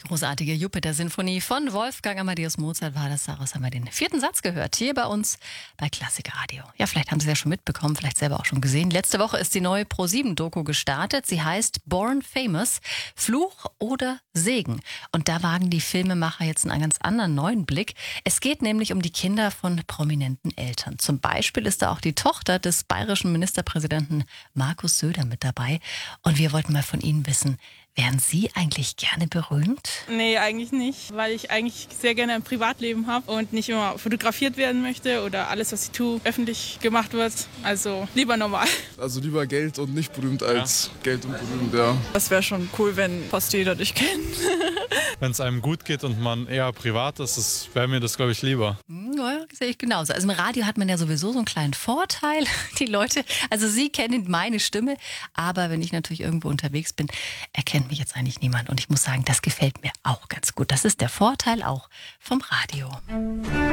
großartige Jupiter-Sinfonie von Wolfgang Amadeus Mozart war das. Daraus haben wir den 4. Satz gehört, hier bei uns bei Klassik Radio. Ja, vielleicht haben Sie es ja schon mitbekommen, vielleicht selber auch schon gesehen. Letzte Woche ist die neue Pro7-Doku gestartet. Sie heißt Born Famous, Fluch oder Segen. Und da wagen die Filmemacher jetzt einen ganz anderen neuen Blick. Es geht nämlich um die Kinder von prominenten Eltern. Zum Beispiel ist da auch die Tochter des bayerischen Ministerpräsidenten Markus Söder mit dabei. Und wir wollten mal von Ihnen wissen, wären Sie eigentlich gerne berühmt? Nee, eigentlich nicht, weil ich eigentlich sehr gerne ein Privatleben habe und nicht immer fotografiert werden möchte oder alles, was ich tue, öffentlich gemacht wird. Also lieber normal. Also lieber Geld und nicht berühmt als Geld und berühmt, ja. Das wäre schon cool, wenn fast jeder dich kennt. Wenn es einem gut geht und man eher privat ist, wäre mir das, glaube ich, lieber. Ja, sehe ich genauso. Also im Radio hat man ja sowieso so einen kleinen Vorteil. Die Leute, also Sie kennen meine Stimme, aber wenn ich natürlich irgendwo unterwegs bin, erkennt mich jetzt eigentlich niemand. Und ich muss sagen, das gefällt mir auch ganz gut. Das ist der Vorteil auch vom Radio.